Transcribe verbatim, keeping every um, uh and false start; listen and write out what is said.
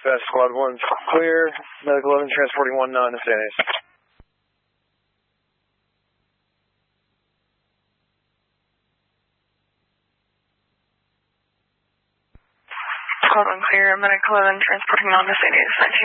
Dispatch Squad one's clear. Medical eleven transporting one nine to San Ace. Squad one clear. Medical eleven transporting one to San Ace.